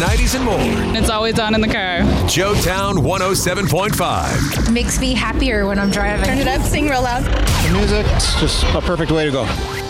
90s and more. It's always on in the car. Joetown 107.5. Makes me happier when I'm driving. Turn it up, sing real loud. The music's just a perfect way to go.